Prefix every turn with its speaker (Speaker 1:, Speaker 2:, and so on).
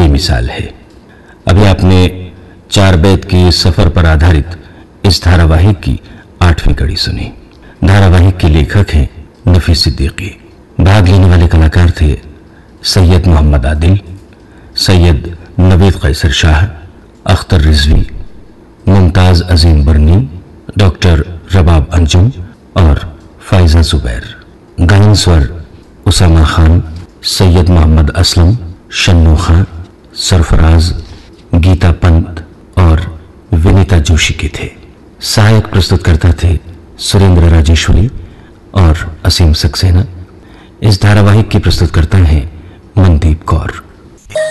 Speaker 1: बेमिसाल है। अभी आपने चार बैत के सफर पर आधारित इस धारावाहिक की 8वीं कड़ी सुनी। धारावाहिक के लेखक हैं नफीस सिद्दीकी। भाग लेने वाले कलाकार थे सैयद मोहम्मद आदिल, सैयद नवीद कैसर शाह, अख्तर रिजवी, मुमताज अजीम बरनी, डॉक्टर रबाब अंजुम और फाइजा जुबैर। गायन स्वर उसामा खान, सैयद मोहम्मद असलम, शन्नू खां, सरफराज, गीता पंत और विनीता जोशी के थे। सहायक प्रस्तुतकर्ता थे सुरेंद्र राजेश्वरी और असीम सक्सेना। इस धारावाहिक की प्रस्तुतकर्ता हैं मनदीप कौर।